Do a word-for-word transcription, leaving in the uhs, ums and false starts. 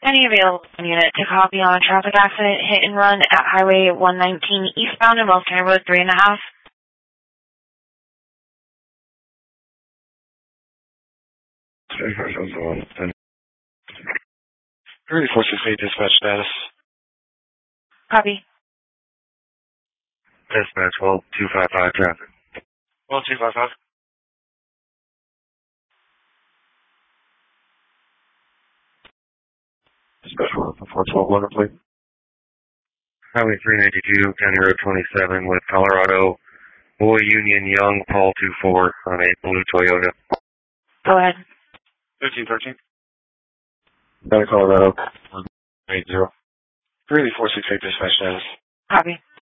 Any available unit to copy on a traffic accident hit and run at Highway one nineteen eastbound and Wells County Road three and a half? thirty-four six eight dispatch status. Copy. Dispatch twelve two five five traffic. twelve two five five. Dispatch four twelve one, please. Highway three ninety-two, County Road twenty-seven with Colorado, Boy Union Young, Paul two four on a blue Toyota. Go ahead. fifteen thirteen. County Colorado, eight zero. thirty-four six eight dispatch status. Copy.